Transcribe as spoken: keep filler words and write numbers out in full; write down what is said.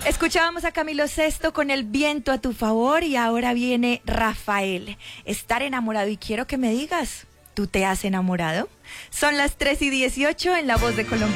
Escuchábamos a Camilo Sesto con El viento a tu favor y ahora viene Rafael. Estar enamorado, y quiero que me digas, ¿tú te has enamorado? Son las tres y dieciocho en La Voz de Colombia.